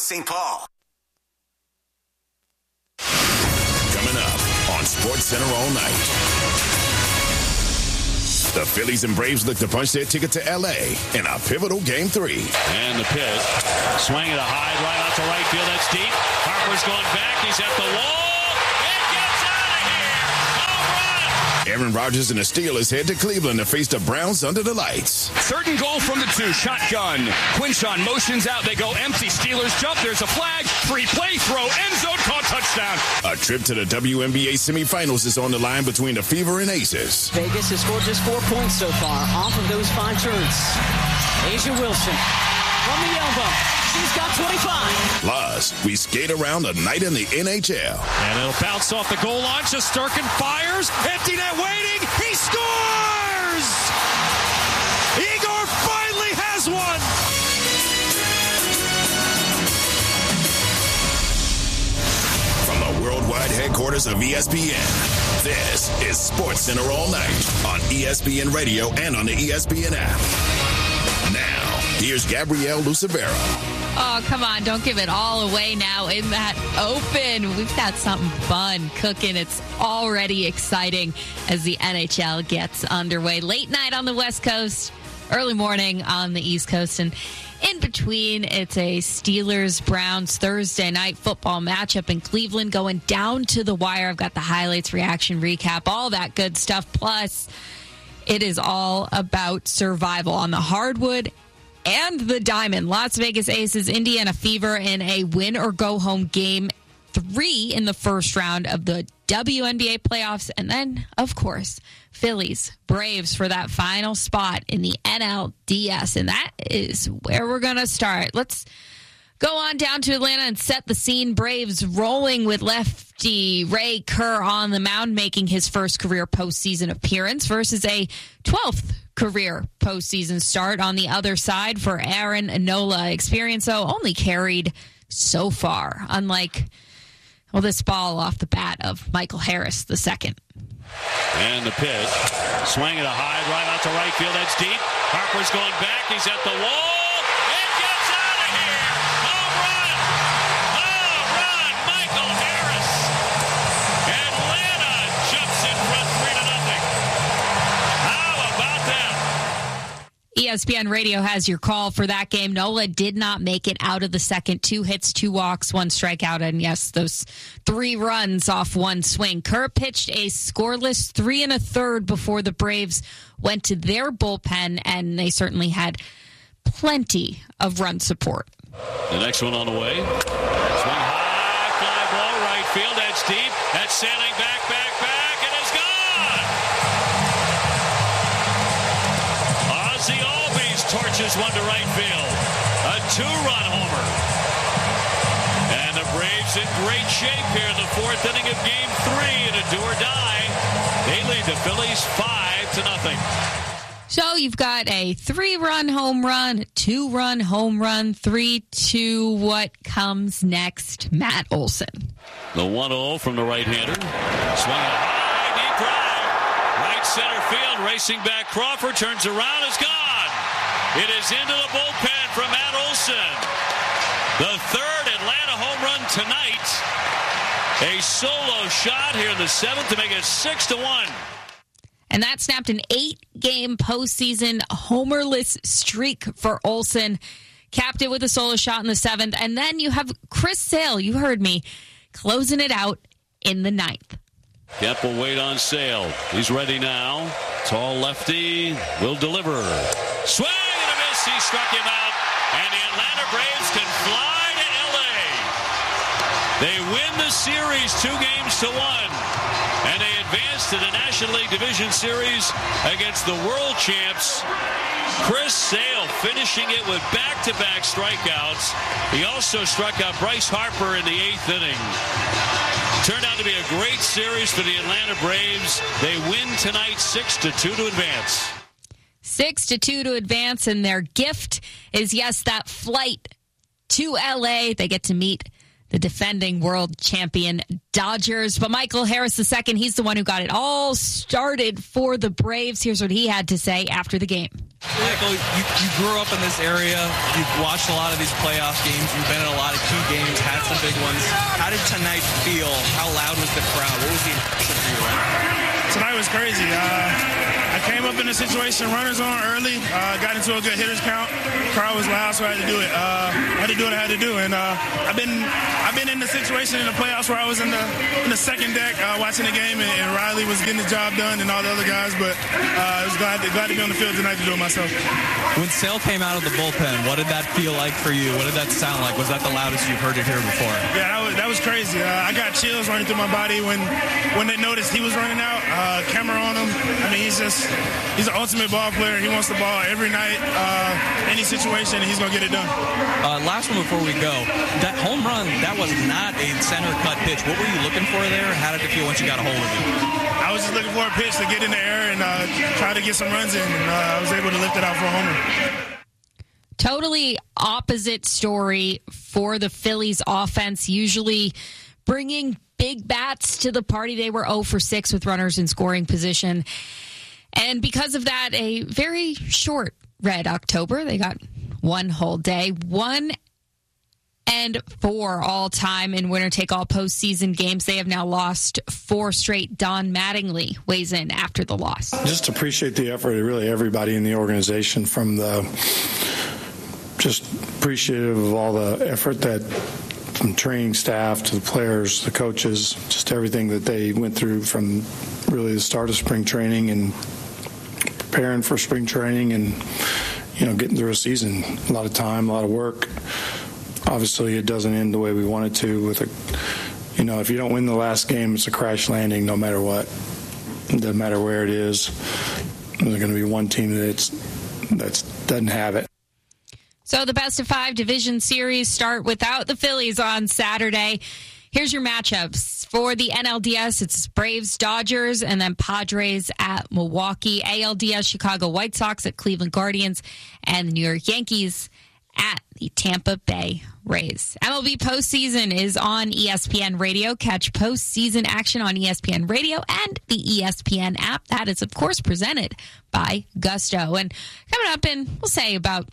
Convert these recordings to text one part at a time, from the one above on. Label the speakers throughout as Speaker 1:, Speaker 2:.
Speaker 1: St. Paul.
Speaker 2: Coming up on SportsCenter all night. The Phillies and Braves look to punch their ticket to L.A. in a pivotal Game 3.
Speaker 3: And the pitch. Swing at a high, right out to right field. That's deep. Harper's going back. He's at the wall. It gets out of here. Home run.
Speaker 2: Aaron Rodgers and the Steelers head to Cleveland to face the Browns under the lights.
Speaker 4: Third and goal from the 2. Shotgun. Quinshon motions out. They go empty. Steelers jump. There's a flag. Free play throw. End zone caught. Touchdown.
Speaker 2: A trip to the WNBA semifinals is on the line between the Fever and Aces.
Speaker 5: Vegas has scored just 4 points so far off of those 5 turns. A'ja Wilson from the elbow. She's got 25.
Speaker 2: Plus, we skate around a night in the NHL.
Speaker 3: And it'll bounce off the goal line. Shesterkin fires. Empty net waiting. He scores! Igor finally has one!
Speaker 2: From the worldwide headquarters of ESPN, this is SportsCenter all night on ESPN Radio and on the ESPN app. Now, here's Gabrielle Lucevero.
Speaker 6: Oh, come on. Don't give it all away now in that open. We've got something fun cooking. It's already exciting as the NHL gets underway. Late night on the West Coast, early morning on the East Coast, and in between, it's a Steelers-Browns Thursday night football matchup in Cleveland going down to the wire. I've got the highlights, reaction, recap, all that good stuff. Plus, it is all about survival on the hardwood and the diamond. Las Vegas Aces, Indiana Fever in a win-or-go-home game 3 in the first round of the WNBA playoffs. And then, of course, Phillies, Braves for that final spot in the NLDS. And that is where we're going to start. Let's go on down to Atlanta and set the scene. Braves rolling with lefty Ray Kerr on the mound, making his first career postseason appearance versus a 12th career postseason start on the other side for Aaron Nola. Experience, though, only carried so far, unlike, well, this ball off the bat of Michael Harris II.
Speaker 3: And the pitch. Swing at a high, right out to right field. That's deep. Harper's going back. He's at the wall. It gets out of here. Home run. Home run. Michael Harris. Atlanta jumps in front 3-0. How about that?
Speaker 6: ESPN Radio has your call for that game. Nola did not make it out of the second. 2 hits, 2 walks, 1 strikeout, and yes, those 3 runs off 1 swing. Kerr pitched a scoreless 3 1/3 before the Braves went to their bullpen, and they certainly had plenty of run support.
Speaker 3: The next one on the way. Swing high, fly ball, right field. That's deep. That's sailing back, and it's gone. Ozzie Albies torches one to right field. A 2-run homer. And the Braves in great shape here in the 4th inning of Game 3 in a do-or-die. They lead the Phillies 5-0.
Speaker 6: So you've got a 3-run home run, a 2-run home run, 3-2. What comes next? Matt Olson.
Speaker 3: The 1-0 from the right-hander. Swing a high, deep drive. Right center field, racing back. Crawford turns around, is gone. It is into the bullpen from Matt Olson. The 3rd Atlanta home run tonight. A solo shot here in the 7th to make it 6-1.
Speaker 6: And that snapped an 8-game postseason homerless streak for Olson. Capped it with a solo shot in the 7th. And then you have Chris Sale, you heard me, closing it out in the 9th.
Speaker 3: Kemp will wait on Sale. He's ready now. Tall lefty will deliver. Swing and a miss. He struck him out. And the Atlanta Braves can fly to L.A. They win the series 2-1. And they advance to the National League Division Series against the world champs. Chris Sale finishing it with back-to-back strikeouts. He also struck out Bryce Harper in the 8th inning. Turned out to be a great series for the Atlanta Braves. They win tonight 6-2 to advance.
Speaker 6: 6-2 to advance, and their gift is, yes, that flight to L.A. They get to meet the defending world champion Dodgers. But Michael Harris II, he's the one who got it all started for the Braves. Here's what he had to say after the game.
Speaker 1: Michael, you grew up in this area. You've watched a lot of these playoff games. You've been in a lot of key games, had some big ones. How did tonight feel? How loud was the crowd? What was the impression for you?
Speaker 7: Tonight was crazy. I came up in a situation, runners on early, got into a good hitters count. Crowd was loud, so I had to do it. I had to do what I had to do, and I've been in the situation in the playoffs where I was in the second deck watching the game, and Riley was getting the job done, and all the other guys. But I was glad to be on the field tonight to do it myself.
Speaker 1: When Sale came out of the bullpen, what did that feel like for you? What did that sound like? Was that the loudest you've heard it here before? Yeah,
Speaker 7: that was crazy. I got chills running through my body when they noticed he was running out. Camera on him. I mean, he's an ultimate ball player. He wants the ball every night, any situation, and he's going to get it done.
Speaker 1: Last one before we go. That home run, that was not a center cut pitch. What were you looking for there? How did it feel once you got a hold of it?
Speaker 7: I was just looking for a pitch to get in the air and try to get some runs in, and I was able to lift it out for a homer.
Speaker 6: Totally opposite story for the Phillies offense, usually bringing big bats to the party. They were 0 for 6 with runners in scoring position. And because of that, a very short red October. They got one whole day. 1-4 all time in winner-take-all postseason games. They have now lost 4 straight. Don Mattingly weighs in after the loss.
Speaker 8: Just appreciate the effort of really everybody in the organization, just appreciative of all the effort from training staff to the players, the coaches, just everything that they went through from really the start of spring training and preparing for spring training and, getting through a season. A lot of time, a lot of work. Obviously, it doesn't end the way we want it to. If you don't win the last game, it's a crash landing no matter what. It doesn't matter where it is. There's going to be one team that doesn't have it.
Speaker 6: So the best of 5 division series start without the Phillies on Saturday. Here's your matchups. For the NLDS, it's Braves, Dodgers, and then Padres at Milwaukee. ALDS, Chicago White Sox at Cleveland Guardians, and the New York Yankees at the Tampa Bay Rays. MLB postseason is on ESPN Radio. Catch postseason action on ESPN Radio and the ESPN app. That is, of course, presented by Gusto. And coming up in, we'll say, about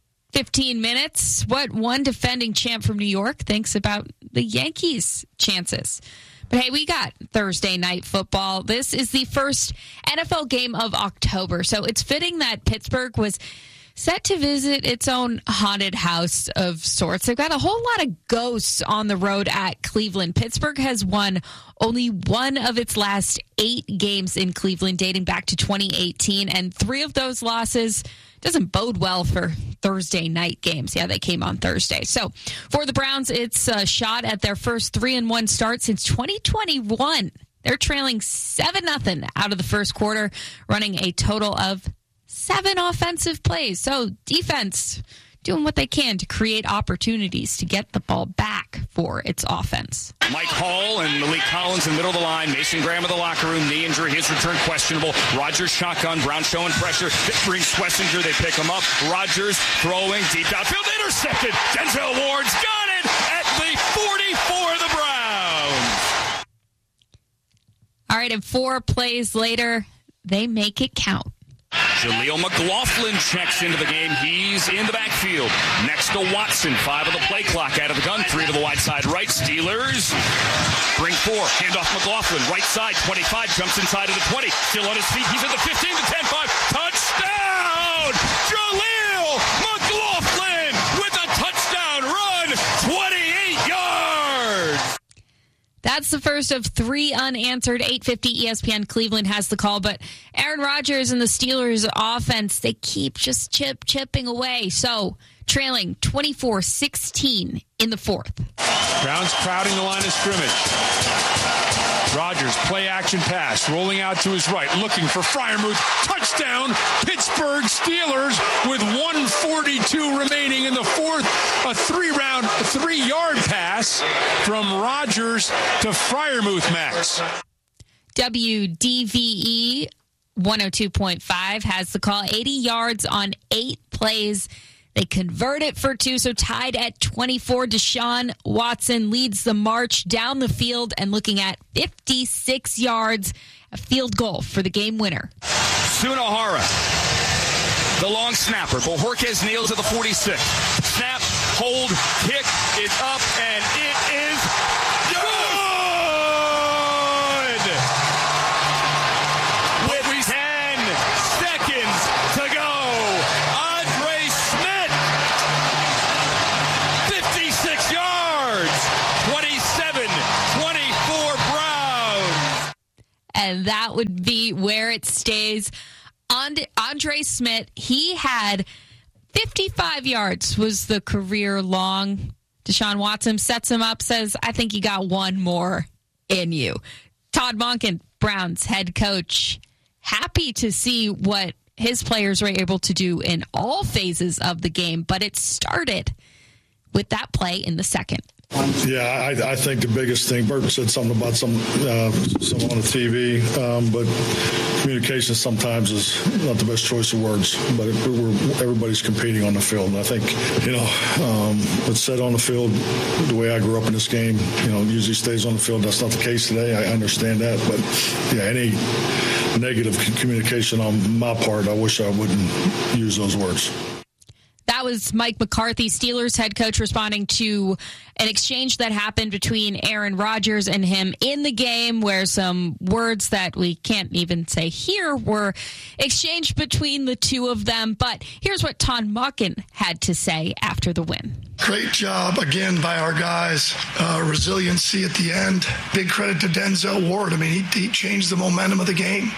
Speaker 6: 15 minutes, what one defending champ from New York thinks about the Yankees' chances. But hey, we got Thursday night football. This is the first NFL game of October, so it's fitting that Pittsburgh was set to visit its own haunted house of sorts. They've got a whole lot of ghosts on the road at Cleveland. Pittsburgh has won only one of its last 8 games in Cleveland, dating back to 2018, and 3 of those losses doesn't bode well for Thursday night games. Yeah, they came on Thursday. So for the Browns, it's a shot at their first 3-1 start since 2021. They're trailing 7-0 out of the first quarter, running a total of 7 offensive plays. So defense doing what they can to create opportunities to get the ball back for its offense.
Speaker 4: Mike Hall and Malik Collins in the middle of the line. Mason Graham in the locker room. Knee injury. His return questionable. Rodgers shotgun. Brown showing pressure. Brings Schlesinger. They pick him up. Rodgers throwing deep downfield. Intercepted. Denzel Ward's got it at the 40 for the Browns.
Speaker 6: All right, and 4 plays later, they make it count.
Speaker 4: Jaleel McLaughlin checks into the game. He's in the backfield. Next to Watson. 5 of the play clock out of the gun. 3 to the wide side right. Steelers bring 4. Handoff McLaughlin. Right side. 25. Jumps inside of the 20. Still on his feet. He's at the 15. The 10-5. Touchdown! Jaleel McLaughlin with a touchdown run. 28 yards.
Speaker 6: That's the first of 3 unanswered. 8:50 ESPN Cleveland has the call, but Aaron Rodgers and the Steelers offense, they keep just chipping away. So trailing 24-16 in the 4th.
Speaker 9: Browns crowding the line of scrimmage. Rodgers, play action pass, rolling out to his right, looking for Freiermuth. Touchdown, Pittsburgh Steelers with 1:42 remaining in the 4th. A 3-yard pass from Rodgers to Freiermuth, Max.
Speaker 6: WDVE 102.5 has the call. 80 yards on 8 plays. They convert it for 2, so tied at 24. Deshaun Watson leads the march down the field and looking at 56 yards, a field goal for the game winner.
Speaker 4: Sunahara The long snapper. Bojorquez nails at the 46. Snap, hold, kick is up, and it is good! With 10 seconds to go, Andre Schmidt, 56 yards, 27-24 Browns.
Speaker 6: And that would be where it stays. Andre Schmidt, he had 55 yards, was the career long. Deshaun Watson sets him up, says, I think you got one more in you. Todd Monken, Browns head coach, happy to see what his players were able to do in all phases of the game, but it started with that play in the second.
Speaker 8: Yeah, I think the biggest thing, Burton said something about some on the TV, but communication sometimes is not the best choice of words, but everybody's competing on the field. And I think, what's said on the field, the way I grew up in this game, usually stays on the field. That's not the case today. I understand that. But, yeah, any negative communication on my part, I wish I wouldn't use those words.
Speaker 6: That was Mike McCarthy, Steelers head coach, responding to an exchange that happened between Aaron Rodgers and him in the game, where some words that we can't even say here were exchanged between the two of them. But here's what Todd Monken had to say after the win.
Speaker 10: Great job again by our guys. Resiliency at the end. Big credit to Denzel Ward. I mean, he changed the momentum of the game.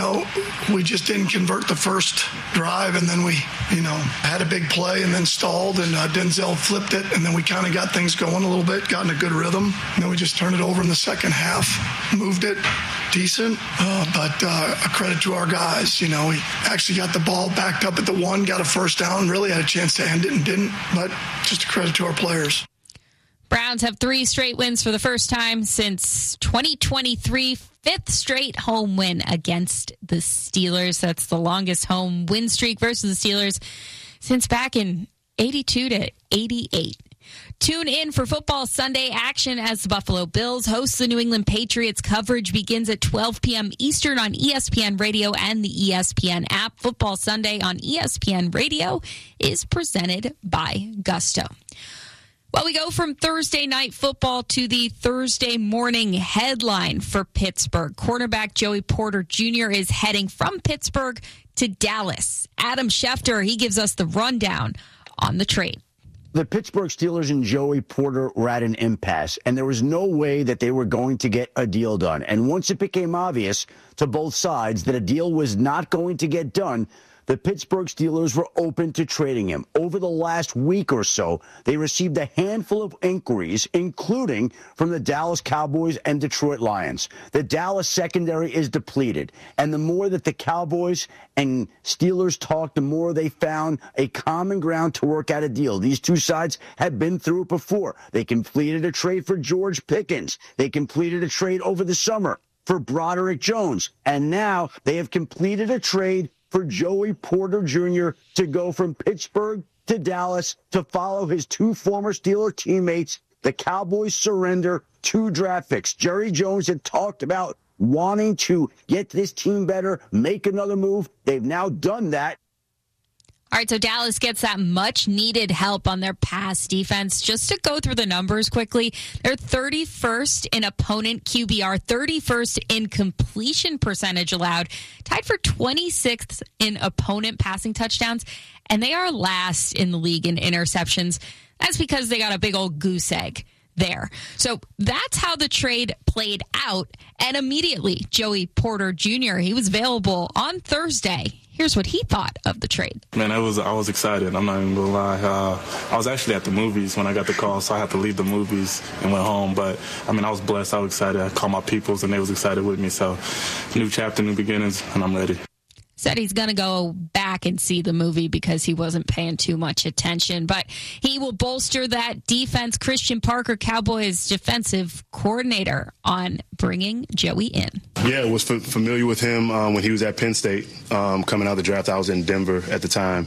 Speaker 10: We just didn't convert the first drive, and then we, had a big play and then stalled, and Denzel flipped it, and then we kind of got things going a little bit, got in a good rhythm. And then we just turned it over in the second half, moved it decent, but a credit to our guys. We actually got the ball backed up at the 1, got a first down, really had a chance to end it and didn't, but just a credit to our players.
Speaker 6: Browns have 3 straight wins for the first time since 2023, 5th straight home win against the Steelers. That's the longest home win streak versus the Steelers since back in 82 to 88. Tune in for football Sunday action as the Buffalo Bills host the New England Patriots. Coverage begins at 12 p.m. Eastern on ESPN Radio and the ESPN app. Football Sunday on ESPN Radio is presented by Gusto. Well, we go from Thursday night football to the Thursday morning headline for Pittsburgh. Cornerback Joey Porter Jr. is heading from Pittsburgh to Dallas. Adam Schefter, he gives us the rundown on the trade.
Speaker 11: The Pittsburgh Steelers and Joey Porter were at an impasse, and there was no way that they were going to get a deal done. And once it became obvious to both sides that a deal was not going to get done, the Pittsburgh Steelers were open to trading him. Over the last week or so, they received a handful of inquiries, including from the Dallas Cowboys and Detroit Lions. The Dallas secondary is depleted, and the more that the Cowboys and Steelers talked, the more they found a common ground to work out a deal. These two sides had been through it before. They completed a trade for George Pickens. They completed a trade over the summer for Broderick Jones, and now they have completed a trade for Joey Porter Jr. to go from Pittsburgh to Dallas to follow his 2 former Steeler teammates. The Cowboys surrender 2 draft picks. Jerry Jones had talked about wanting to get this team better, make another move. They've now done that.
Speaker 6: All right, so Dallas gets that much-needed help on their pass defense. Just to go through the numbers quickly, they're 31st in opponent QBR, 31st in completion percentage allowed, tied for 26th in opponent passing touchdowns, and they are last in the league in interceptions. That's because they got a big old goose egg there. So that's how the trade played out, and immediately Joey Porter Jr., he was available on Thursday. Here's what he thought of the trade.
Speaker 12: Man, I was excited. I'm not even going to lie. I was actually at the movies when I got the call, so I had to leave the movies and went home. But, I was blessed. I was excited. I called my peoples, and they was excited with me. So, new chapter, new beginnings, and I'm ready.
Speaker 6: Said he's going to go back and see the movie because he wasn't paying too much attention. But he will bolster that defense. Christian Parker, Cowboys defensive coordinator, on bringing Joey in.
Speaker 13: Yeah, I was familiar with him when he was at Penn State. Coming out of the draft, I was in Denver at the time.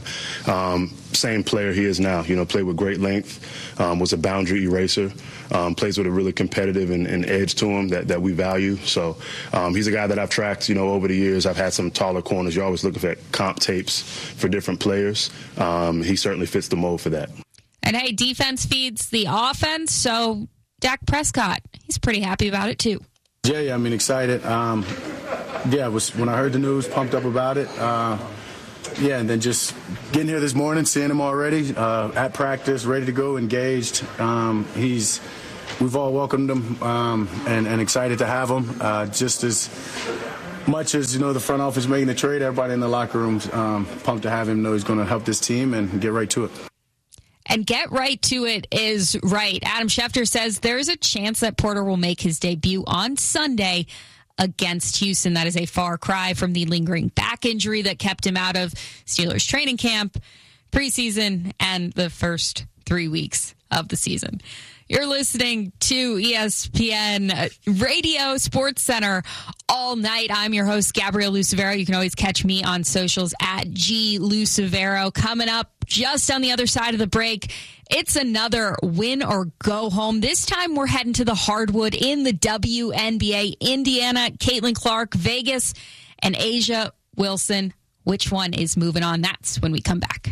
Speaker 13: Same player he is now. Played with great length, was a boundary eraser, plays with a really competitive and edge to him that we value. So he's a guy that I've tracked, over the years. I've had some taller corners. You're always looking for comp tapes fits for different players. He certainly fits the mold for that.
Speaker 6: And hey, defense feeds the offense, so Dak Prescott, he's pretty happy about it too.
Speaker 8: Yeah, I mean, excited. When I heard the news, pumped up about it. And then just getting here this morning, seeing him already at practice, ready to go, engaged. We've all welcomed him and excited to have him. Just as much as, the front office making the trade, everybody in the locker room pumped to have him, know he's going to help this team and get right to it.
Speaker 6: And get right to it is right. Adam Schefter says there's a chance that Porter will make his debut on Sunday against Houston. That is a far cry from the lingering back injury that kept him out of Steelers training camp, preseason, and the first 3 weeks of the season. You're listening to ESPN Radio Sports Center all night. I'm your host, Gabrielle Lucevero. You can always catch me on socials at @GLucevero. Coming up just on the other side of the break, it's another win or go home. This time we're heading to the hardwood in the WNBA. Indiana, Caitlin Clark, Vegas, and A'ja Wilson. Which one is moving on? That's when we come back.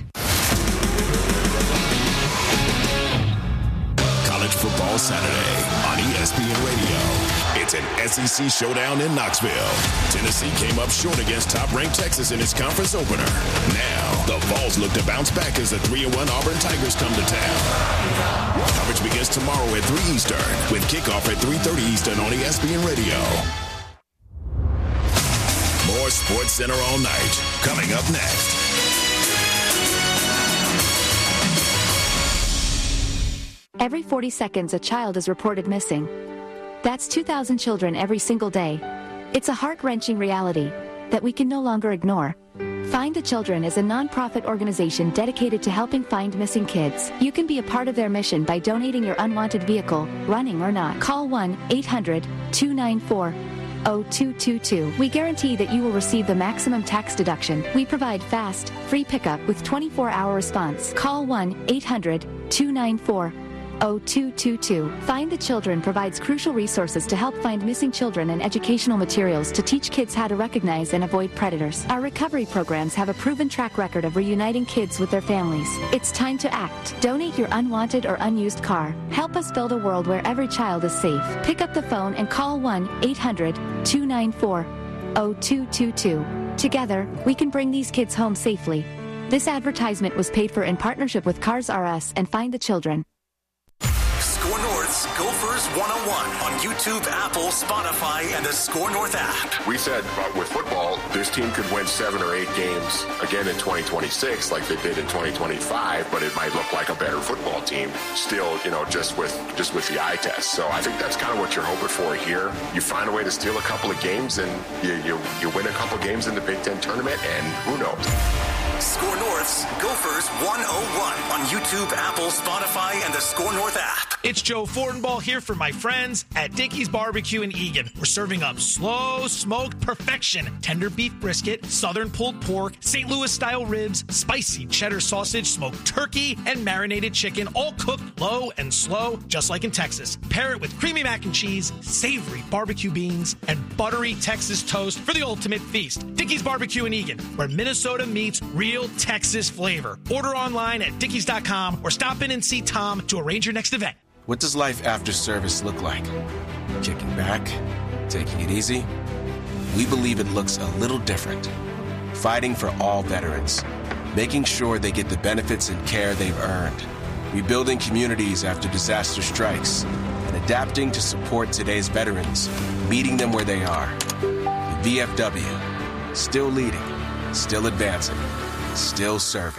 Speaker 2: Football Saturday on ESPN Radio. It's an SEC showdown in Knoxville. Tennessee came up short against top-ranked Texas in its conference opener. Now, the Vols look to bounce back as the 3-1 Auburn Tigers come to town. Coverage begins tomorrow at 3 Eastern with kickoff at 3:30 Eastern on ESPN Radio. More Sports Center all night. Coming up next.
Speaker 14: Every 40 seconds, a child is reported missing. That's 2,000 children every single day. It's a heart-wrenching reality that we can no longer ignore. Find the Children is a non-profit organization dedicated to helping find missing kids. You can be a part of their mission by donating your unwanted vehicle, running or not. Call 1-800-294-0222. We guarantee that you will receive the maximum tax deduction. We provide fast, free pickup with 24-hour response. Call 1-800-294-0222. Find the Children provides crucial resources to help find missing children and educational materials to teach kids how to recognize and avoid predators. Our recovery programs have a proven track record of reuniting kids with their families. It's time to act. Donate your unwanted or unused car. Help us build a world where every child is safe. Pick up the phone and call 1-800-294-0222. Together, we can bring these kids home safely. This advertisement was paid for in partnership with Cars R Us and Find the Children.
Speaker 15: Score North's Gophers 101 on YouTube, Apple, Spotify, and the Score North app.
Speaker 16: We said with football, this team could win 7 or 8 games again in 2026 like they did in 2025, but it might look like a better football team still, just with the eye test. So I think that's kind of what you're hoping for here. You find a way to steal a couple of games and you win a couple of games in the Big Ten tournament, and who knows?
Speaker 15: Score North's Gophers 101 on YouTube, Apple, Spotify, and the Score North app.
Speaker 17: It's Joe Fortenbaugh here for my friends at Dickey's Barbecue in Eagan. We're serving up slow smoked perfection, tender beef brisket, southern pulled pork, St. Louis style ribs, spicy cheddar sausage, smoked turkey, and marinated chicken, all cooked low and slow, just like in Texas. Pair it with creamy mac and cheese, savory barbecue beans, and buttery Texas toast for the ultimate feast. Dickey's Barbecue in Eagan, where Minnesota meets real Texas flavor. Order online at dickeys.com or stop in and see Tom to arrange your next event.
Speaker 18: What does life after service look like? Kicking back? Taking it easy? We believe it looks a little different. Fighting for all veterans. Making sure they get the benefits and care they've earned. Rebuilding communities after disaster strikes. And adapting to support today's veterans. Meeting them where they are. The VFW. Still leading. Still advancing. Still serving.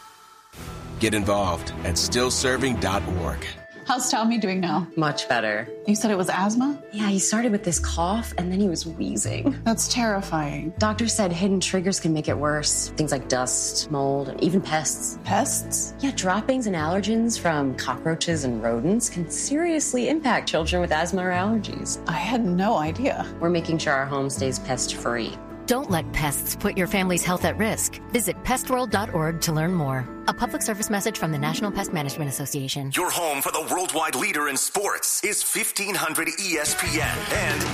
Speaker 18: Get involved at stillserving.org.
Speaker 19: How's Tommy doing now?
Speaker 20: Much better.
Speaker 19: You said it was asthma?
Speaker 20: Yeah, he started with this cough and then he was wheezing.
Speaker 19: That's terrifying.
Speaker 20: Doctor said hidden triggers can make it worse. Things like dust, mold, and even pests.
Speaker 19: Pests?
Speaker 20: Yeah, droppings and allergens from cockroaches and rodents can seriously impact children with asthma or allergies.
Speaker 19: I had no idea.
Speaker 20: We're making sure our home stays pest-free.
Speaker 21: Don't let pests put your family's health at risk. Visit pestworld.org to learn more. A public service message from the National Pest Management Association.
Speaker 15: Your home for the worldwide leader in sports is 1500 ESPN and